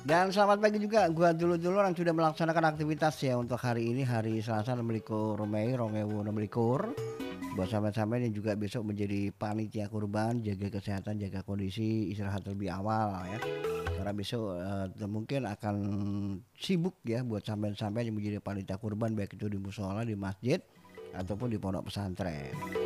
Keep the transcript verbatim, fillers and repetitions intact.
Dan selamat pagi juga buat dulur-dulur yang sudah melaksanakan aktivitas ya untuk hari ini, hari Selasa enam likur Mei dua ribu dua puluh enam. Buat sampean-sampean yang juga besok menjadi panitia kurban, jaga kesehatan, jaga kondisi, istirahat lebih awal ya. Karena besok eh, mungkin akan sibuk ya buat sampean-sampean yang menjadi panitia kurban baik itu di musola, di masjid ataupun di pondok pesantren.